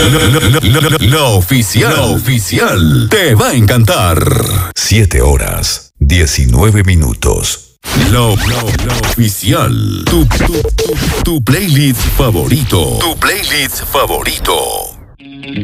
La oficial te va a encantar. 7 horas, 19 minutos. La oficial. Tu playlist favorito. Tu playlist favorito.